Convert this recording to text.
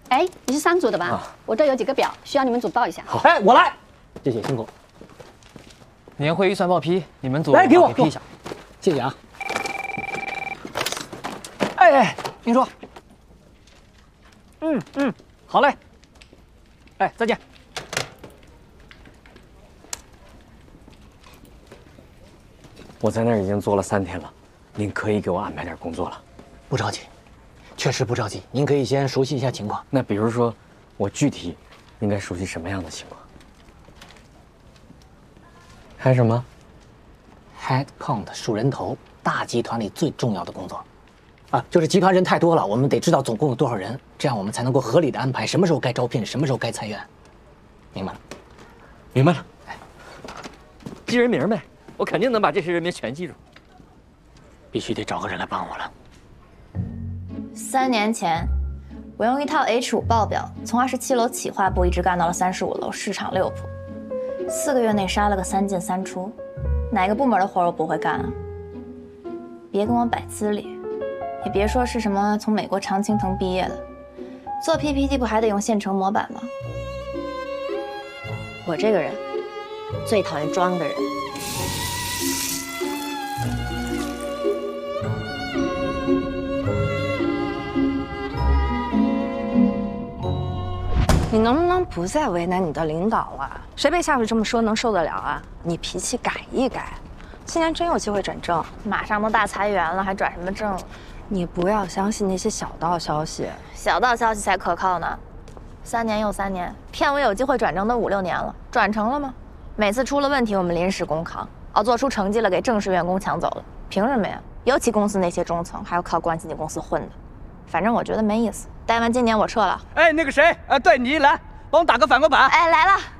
哎，你是商组的吧？我这有几个表需要你们组报一下。 好，哎，我来，谢谢辛苦。 年会预算报批，你们组来给我批一下。 谢谢啊。哎，您说。好嘞。哎，再见。 我在那儿已经做了3天了，您可以给我安排点工作了。 不着急，确实不着急。您可以先熟悉一下情况。 那比如说，我具体应该熟悉什么样的情况？还什么 ？Head count 数人头，大集团里最重要的工作。啊，就是集团人太多了，我们得知道总共有多少人，这样我们才能够合理的安排什么时候该招聘，什么时候该裁员。明白了？ 明白了。哎，记人名呗，我肯定能把这些人名全记住。 必须得找个人来帮我了。 3年前，我用一套 H5报表，从27楼企划部一直干到了35楼市场6铺，4个月内杀了个3进3出，哪个部门的活我不会干啊？别跟我摆资历，也别说是什么从美国常青藤毕业的，做 PPT 不还得用现成模板吗？ 我这个人最讨厌装的人。 你能不能不再为难你的领导了？谁被下属这么说能受得了啊？你脾气改一改，今年真有机会转正。 马上都大裁员了，还转什么正了？ 你不要相信那些小道消息， 小道消息才可靠呢。3年又3年，骗我有机会转正都5、6年了，转成了吗？每次出了问题，我们临时公扛，做出成绩了给正式员工抢走了，凭什么呀？尤其公司那些中层，还要靠关系进公司混的。反正我觉得没意思，待完今年我撤了。 哎，那个谁，对你一来，帮我打个反光板。 哎，来了。